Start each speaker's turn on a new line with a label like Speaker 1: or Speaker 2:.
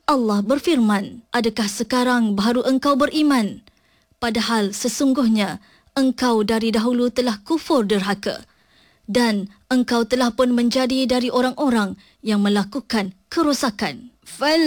Speaker 1: Allah berfirman, adakah sekarang baru engkau beriman? Padahal sesungguhnya engkau dari dahulu telah kufur derhaka dan engkau telah pun menjadi dari orang-orang yang melakukan kerosakan.